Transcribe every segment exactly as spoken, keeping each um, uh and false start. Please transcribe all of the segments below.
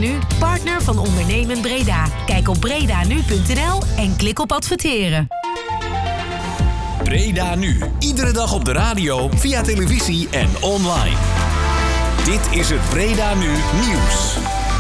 Nu, partner van Ondernemen Breda. Kijk op bredanu punt n l en klik op adverteren. Breda Nu. Iedere dag op de radio, via televisie en online. Dit is het Breda Nu Nieuws.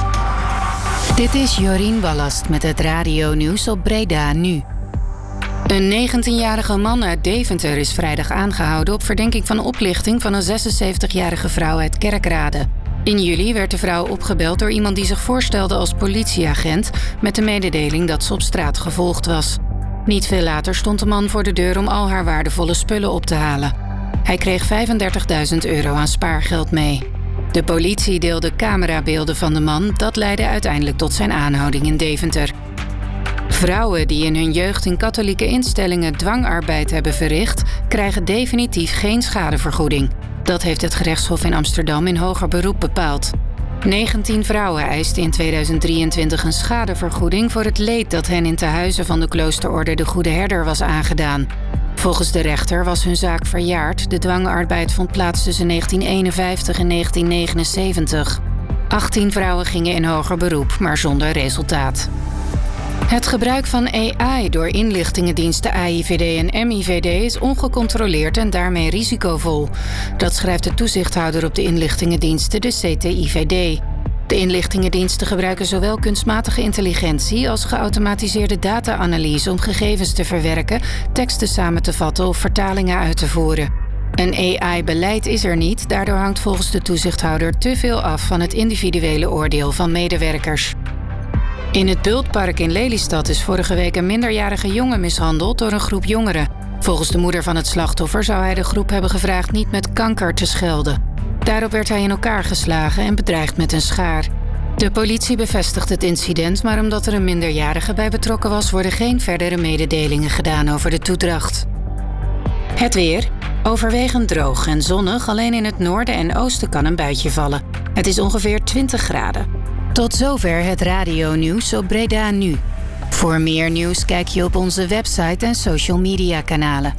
Dit is Jorien Ballast met het radio nieuws op Breda Nu. Een negentienjarige man uit Deventer is vrijdag aangehouden op verdenking van oplichting van een zesenzeventigjarige vrouw uit Kerkrade. In juli werd de vrouw opgebeld door iemand die zich voorstelde als politieagent met de mededeling dat ze op straat gevolgd was. Niet veel later stond de man voor de deur om al haar waardevolle spullen op te halen. Hij kreeg vijfendertigduizend euro aan spaargeld mee. De politie deelde camerabeelden van de man, dat leidde uiteindelijk tot zijn aanhouding in Deventer. Vrouwen die in hun jeugd in katholieke instellingen dwangarbeid hebben verricht, krijgen definitief geen schadevergoeding. Dat heeft het gerechtshof in Amsterdam in hoger beroep bepaald. negentien vrouwen eisten in tweeduizend drieëntwintig een schadevergoeding voor het leed dat hen in tehuizen van de kloosterorde de Goede Herder was aangedaan. Volgens de rechter was hun zaak verjaard. De dwangarbeid vond plaats tussen negentien eenenvijftig en negentien negenenzeventig. achttien vrouwen gingen in hoger beroep, maar zonder resultaat. Het gebruik van A I door inlichtingendiensten A I V D en M I V D is ongecontroleerd en daarmee risicovol. Dat schrijft de toezichthouder op de inlichtingendiensten, de C T I V D. De inlichtingendiensten gebruiken zowel kunstmatige intelligentie als geautomatiseerde data-analyse om gegevens te verwerken, teksten samen te vatten of vertalingen uit te voeren. Een A I-beleid is er niet, daardoor hangt volgens de toezichthouder te veel af van het individuele oordeel van medewerkers. In het Bultpark in Lelystad is vorige week een minderjarige jongen mishandeld door een groep jongeren. Volgens de moeder van het slachtoffer zou hij de groep hebben gevraagd niet met kanker te schelden. Daarop werd hij in elkaar geslagen en bedreigd met een schaar. De politie bevestigt het incident, maar omdat er een minderjarige bij betrokken was, worden geen verdere mededelingen gedaan over de toedracht. Het weer. Overwegend droog en zonnig, alleen in het noorden en oosten kan een buitje vallen. Het is ongeveer twintig graden. Tot zover het radio-nieuws op Breda Nu. Voor meer nieuws kijk je op onze website en social media kanalen.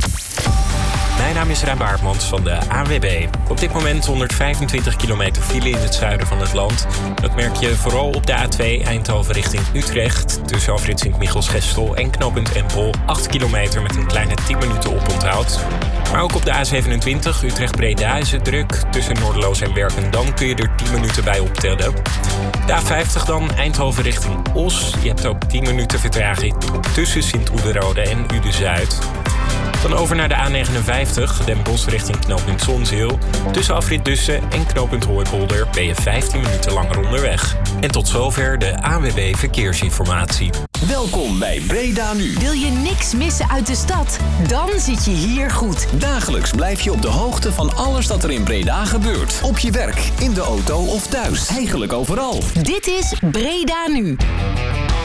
Mijn naam is Ruim Baartmans van de A N W B. Op dit moment honderdvijfentwintig kilometer file in het zuiden van het land. Dat merk je vooral op de A twee Eindhoven richting Utrecht. Tussen afrit Sint-Michels-Gestel en knooppunt Empel. acht kilometer met een kleine tien minuten oponthoud. Maar ook op de A zevenentwintig Utrecht-Breda is het druk. Tussen Noorderloos en Werkendam kun je er tien minuten bij optellen. De A vijftig dan, Eindhoven richting Os. Je hebt ook tien minuten vertraging tussen Sint-Oederode en Uden-Zuid. Dan over naar de A negenenvijftig, Den Bosch richting knooppunt Zonzeel. Tussen afrit Dussen en knooppunt Hooipolder ben je vijftien minuten langer onderweg. En tot zover de A N W B Verkeersinformatie. Welkom bij Breda Nu. Wil je niks missen uit de stad? Dan zit je hier goed. Dagelijks blijf je op de hoogte van alles dat er in Breda gebeurt. Op je werk, in de auto of thuis. Eigenlijk overal. Dit is Breda Nu.